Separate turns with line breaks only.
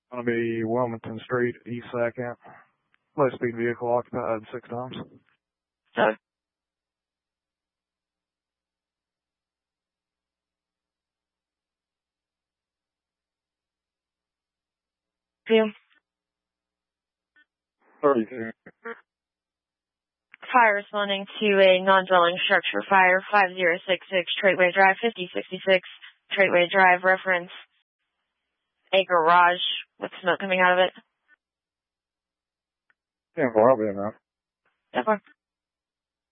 Gonna be Wilmington Street, East 2nd. Low speed vehicle occupied 6 times.
So, view.
32.
Fire responding to a non-dwelling structure fire, 5066 Traitway Drive, 5066 Traitway Drive, reference a garage with smoke coming out of it.
10-4, I'll be in now.
10-4.